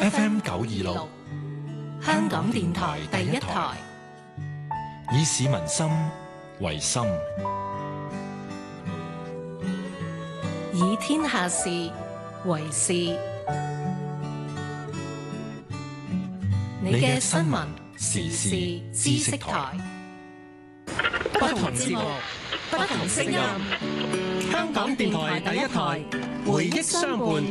FM926，香港電台第一台，以市民心為心， 以天下事為事。你嘅新聞時事知識台， 不同節目，不同聲音，香港電台第一台，回憶相伴。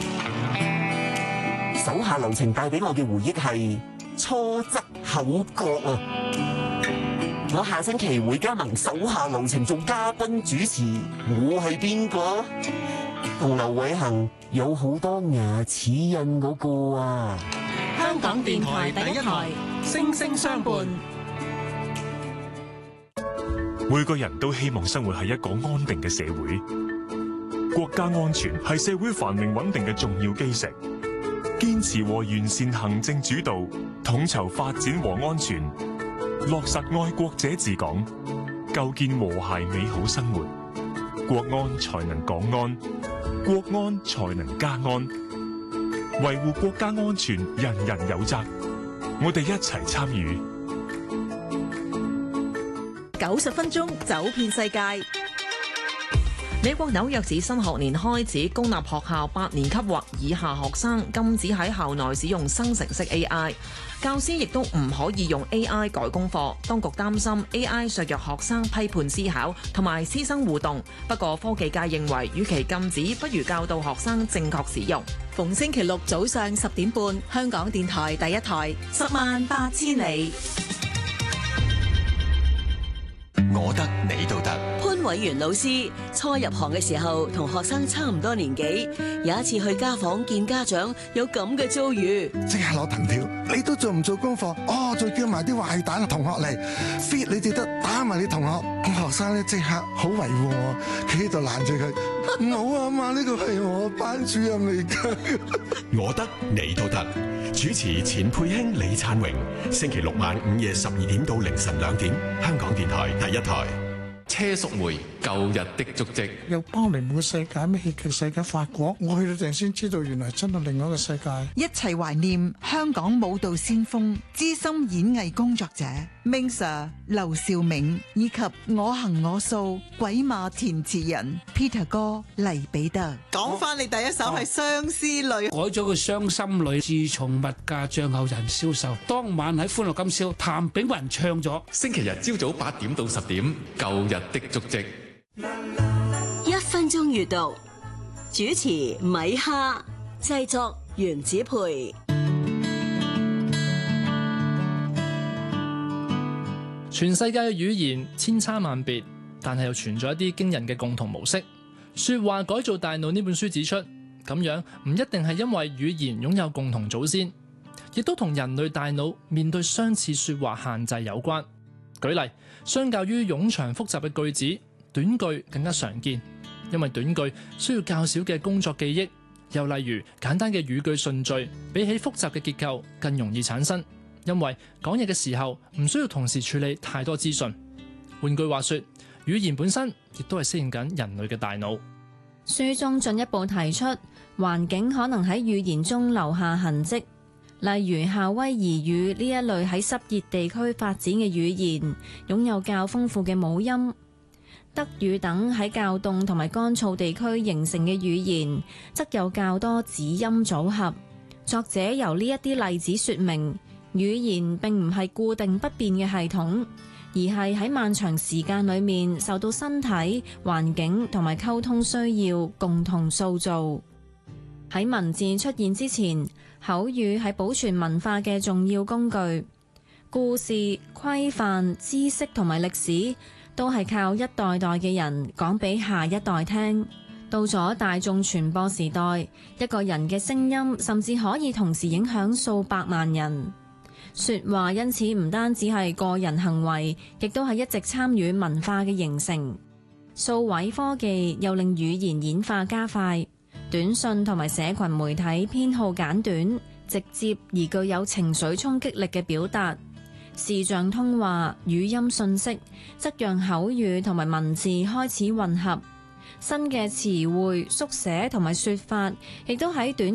手下留情帶俾我嘅回憶係初則口角啊！我下星期會加盟手下留情做嘉賓主持，我係邊個？同劉偉恒有好多牙齒印嗰個啊！ 香港電台第一台，聲聲相伴。 每個人都希望生活喺一個安定嘅社會，國家安全係社會繁榮穩定嘅重要基石。堅持和完善行政主導，統籌發展和安全，落實愛國者治港，構建和諧美好生活，國安才能港安，國安才能家安。維護國家安全，人人有責。我哋一齊參與。 90分鐘走遍世界。美國紐約市新學年開始，公立學校8年級或以下學生禁止喺校內使用生成式 AI， 教師亦都唔可以用 AI 改功課。當局擔心 AI 削弱學生批判思考同埋師生互動。不過科技界認為，與其禁止，不如教導學生正確使用。 逢星期六早上10點半，香港電台第一台，108000里。 我得你都得。 潘偉源老師初入行嘅時候，同學生差唔多年紀，有一次去家訪見家長，有咁嘅遭遇。 即刻攞藤條，你都做唔做功課？哦，再叫埋啲壞蛋同學嚟 fit 你哋得打埋你同學。學生咧即刻好維護我，企喺度攔住佢。唔好啊嘛，呢個係我班主任嚟㗎。 我得你都得。主持錢佩卿、李燦榮，星期六晚午夜12點到凌晨2點，香港電台第一台。 車淑梅舊日的足跡， 有巴黎舞世界咩戲劇世界法國，我去到陣先知道原來真係另外一個世界。 一齊懷念香港舞蹈先鋒、資深演藝工作者 Ming Sir 劉兆銘，以及我行我素鬼馬填詞人 Peter 哥黎彼得。 講翻你第一首係相思淚， 改咗個傷心女。自從物價漲後人消瘦，當晚喺歡樂今宵，譚炳雲唱咗。 星期日朝早8點到10點，舊日的足跡。 1分鐘閱讀，主持米哈，製作袁子培。 全世界嘅語言千差萬別，但係又存在一啲驚人嘅共同模式。說話改造大腦呢本書指出，咁樣唔一定係因為語言擁有共同祖先，亦都同人類大腦面對相似說話限制有關。舉例，相較於冗長複雜嘅句子，短句更加常見，因為短句需要較少嘅工作記憶。又例如，簡單嘅語句順序比起複雜嘅結構更容易產生，因為講嘢嘅時候唔需要同時處理太多資訊。換句話說，語言本身亦都係適應緊人類嘅大腦。 書中進一步提出，環境可能喺語言中留下痕跡，例如夏威夷語呢一類喺濕熱地區發展嘅語言，擁有較豐富嘅母音。德語等喺較凍同埋乾燥地區形成嘅語言，則有較多子音組合。作者由呢一啲例子說明，語言並唔係固定不變嘅系統，而係喺漫長時間裏面受到身體、環境同埋溝通需要共同塑造。喺文字出現之前，口語係保存文化嘅重要工具。故事、規範、知識同埋歷史都係靠一代代嘅人講俾下一代聽。到咗大眾傳播時代，一個人嘅聲音甚至可以同時影響數百萬人。說話因此唔單止係個人行為，亦都係一直參與文化嘅形成。數位科技又令語言演化加快，短信同埋社群媒體偏好簡短、直接而具有情緒衝擊力嘅表達。視像通話、語音訊息則讓口語同埋文字開始混合，新嘅詞彙、縮寫同埋說法亦都喺短